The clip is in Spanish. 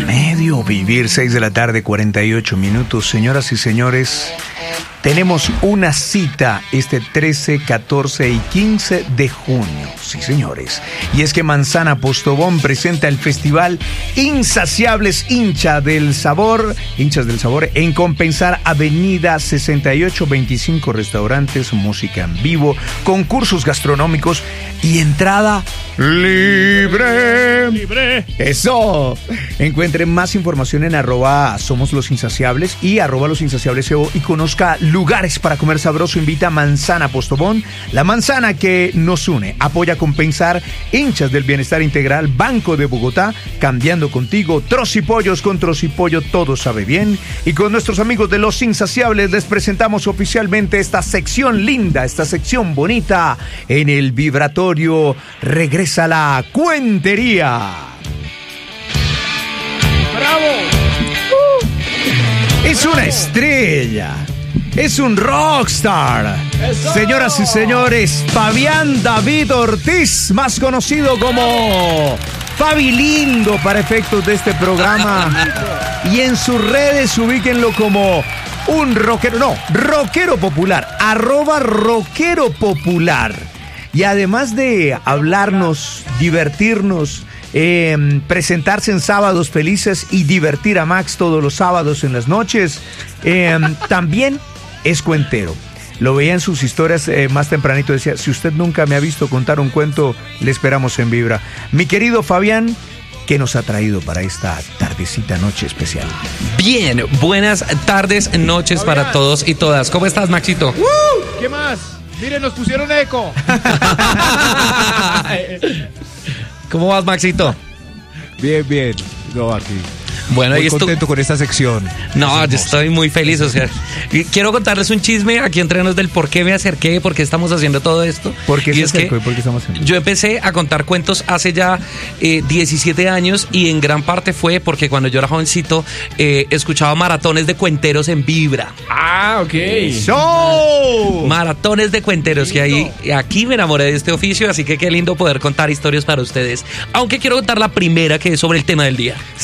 Medio vivir, 6 de la tarde, 48 minutos. Señoras y señores, tenemos una cita este 13, 14 y 15 de junio. Sí, señores. Y es que Manzana Postobón presenta el festival Insaciables Hinchas del Sabor, en Compensar Avenida 6825, restaurantes, música en vivo, concursos gastronómicos y entrada libre. Eso. Encuentren más información en @SomosLosInsaciables y @LosInsaciablesEO y conozca lugares para comer sabroso. Invita a Manzana Postobón, la manzana que nos une. Apoya Compensar, Hinchas del Bienestar Integral, Banco de Bogotá, Cambiando Contigo, Trocipollos. Con Trocipollo todo sabe bien. Y con nuestros amigos de Los Insaciables les presentamos oficialmente esta sección linda, esta sección bonita. En el vibratorio regresa la cuentería. ¡Bravo! Es una estrella. Es un rockstar. ¡Eso! Señoras y señores, Fabián David Ortiz, más conocido como Fabi Lindo para efectos de este programa. Y en sus redes ubíquenlo como un rockero popular, @rockero popular. Y además de hablarnos, divertirnos, presentarse en Sábados Felices y divertir a Max todos los sábados en las noches, también es cuentero. Lo veía en sus historias más tempranito, decía: si usted nunca me ha visto contar un cuento, le esperamos en Vibra. Mi querido Fabián, ¿qué nos ha traído para esta tardecita, noche especial? Bien, buenas tardes, noches Fabián, para todos y todas. ¿Cómo estás, Maxito? ¿Qué más? Miren, nos pusieron eco. ¿Cómo vas, Maxito? Bien. No, aquí. Bueno, Muy y contento con esta sección. No, yo estoy muy feliz, o sea, quiero contarles un chisme aquí entre nos del por qué me acerqué, por qué estamos haciendo todo esto. ¿Por qué y se es acercó que y por qué estamos haciendo? yo empecé a contar cuentos hace ya 17 años y en gran parte fue porque cuando yo era jovencito escuchaba maratones de cuenteros en Vibra. Ah, ok. ¡Show! Maratones de cuenteros, que aquí me enamoré de este oficio, así que qué lindo poder contar historias para ustedes. Aunque quiero contar la primera, que es sobre el tema del día.